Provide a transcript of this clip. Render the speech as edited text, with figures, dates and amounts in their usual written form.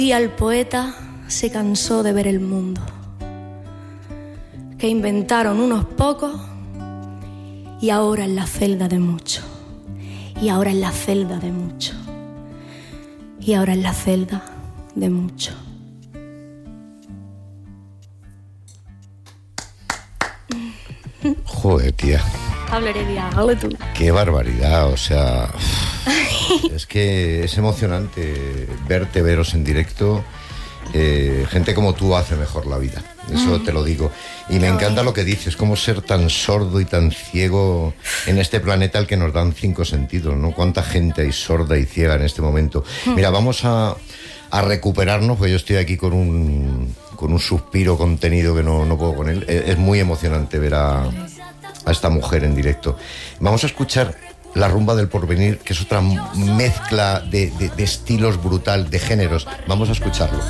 Y el poeta se cansó de ver el mundo que inventaron unos pocos y ahora en la celda de muchos. Y ahora en la celda de muchos. Y ahora en la celda de muchos. Joder, tía. Hablaré de hable tú. Qué barbaridad, o sea... Es que es emocionante veros en directo. Gente como tú hace mejor la vida, eso te lo digo. Y me encanta lo que dices, cómo ser tan sordo y tan ciego en este planeta al que nos dan 5 sentidos, ¿no? Cuánta gente hay sorda y ciega en este momento. Mira, vamos a recuperarnos, porque yo estoy aquí con un suspiro contenido que no puedo con él. Es muy emocionante ver a esta mujer en directo. Vamos a escuchar La rumba del porvenir, que es otra mezcla de estilos brutal, de géneros. Vamos a escucharlo.